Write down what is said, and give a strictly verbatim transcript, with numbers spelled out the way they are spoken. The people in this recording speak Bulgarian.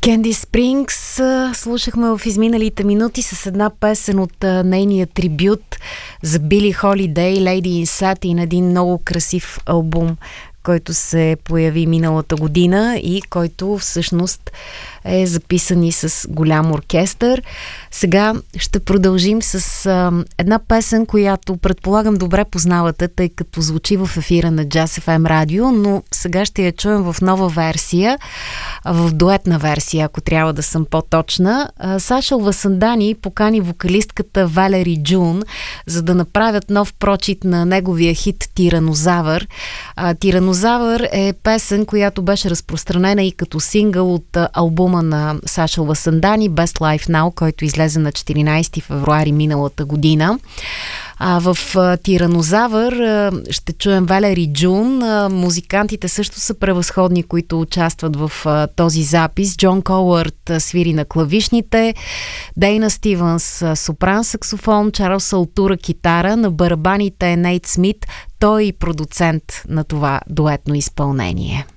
Кенди Спрингс слушахме в изминалите минути с една песен от а, нейния трибют за Били Холидей, Lady in Satin, един много красив албум, който се появи миналата година и който всъщност е записан и с голям оркестър. Сега ще продължим с а, една песен, която предполагам добре познавате, тъй като звучи в ефира на Jazz еф ем радио, но сега ще я чуем в нова версия, в дуетна версия, ако трябва да съм по-точна. Сашъл Васандани покани вокалистката Валери Джун, за да направят нов прочит на неговия хит Тиранозавър. А, Тиранозавър е песен, която беше разпространена и като сингъл от а, албума на Сашъл Васандани Best Life Now, който излезе на четиринайсети февруари миналата година. А в а, Тиранозавър а, ще чуем Валери Джун. А, музикантите също са превъзходни, които участват в а, този запис. Джон Колърт а, свири на клавишните, Дейна Стивенс а, сопран саксофон, Чарлз Алтура китара, на барабаните Нейт Смит. Той е и продуцент на това дуетно изпълнение.